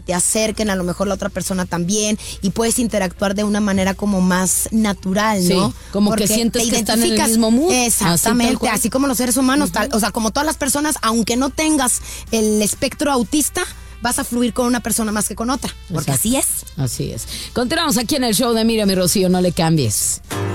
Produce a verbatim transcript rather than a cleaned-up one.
te acerquen, a lo mejor la otra persona también, y puedes interactuar de una manera como más natural, ¿no? Sí, como Porque que sientes te que están en el identificas- mismo mood. Exactamente, Así, así, como los seres humanos, tal, o sea, como todas las personas, aunque no tengas el espectro autista, vas a fluir con una persona más que con otra, porque Exacto. así es. Así es. Continuamos aquí en el show de Miriam y Rocío, no le cambies.